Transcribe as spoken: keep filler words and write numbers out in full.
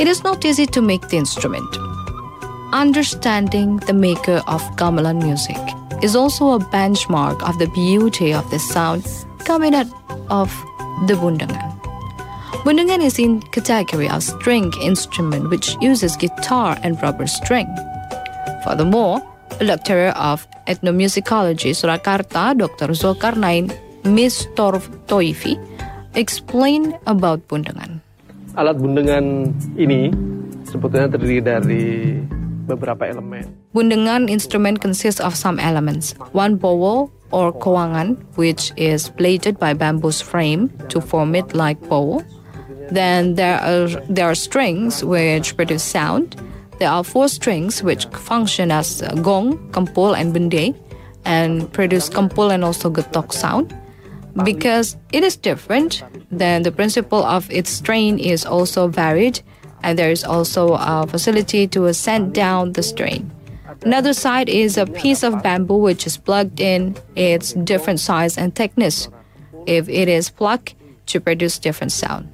It is not easy to make the instrument. Understanding the maker of gamelan music is also a benchmark of the beauty of the sound coming out of the bundangan. Bundangan is in category of string instrument which uses guitar and rubber string. Furthermore, a lecturer of ethnomusicology Surakarta, Doctor Zulkarnain Mistortoifi, explained about bundangan. Alat bundangan ini sebetulnya terdiri dari beberapa elemen. Bundangan instrument consists of some elements. One bowl or koangan, which is plated by bamboo's frame to form it like bowl. Then there are there are strings which produce sound. There are four strings which function as gong, kampul, and bende, and produce kampul and also getok sound. Because it is different, then the principle of its strain is also varied, and there is also a facility to send down the strain. Another side is a piece of bamboo which is plugged in its different size and thickness, if it is plucked, to produce different sound.